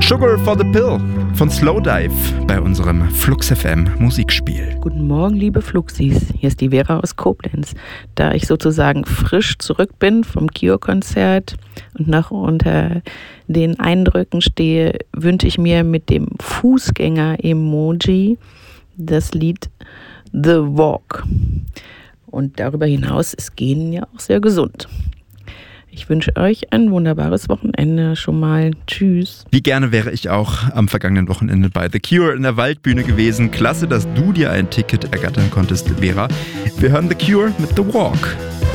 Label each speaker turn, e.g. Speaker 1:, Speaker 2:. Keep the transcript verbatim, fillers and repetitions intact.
Speaker 1: Sugar for the Pill von Slowdive bei unserem Flux F M Musikspiel.
Speaker 2: Guten Morgen, liebe Fluxis. Hier ist die Vera aus Koblenz. Da ich sozusagen frisch zurück bin vom Cure-Konzert und noch unter den Eindrücken stehe, wünsche ich mir mit dem Fußgänger-Emoji das Lied The Walk. Und darüber hinaus ist Gehen ja auch sehr gesund. Ich wünsche euch ein wunderbares Wochenende schon mal. Tschüss.
Speaker 1: Wie gerne wäre ich auch am vergangenen Wochenende bei The Cure in der Waldbühne gewesen. Klasse, dass du dir ein Ticket ergattern konntest, Vera. Wir hören The Cure mit The Walk.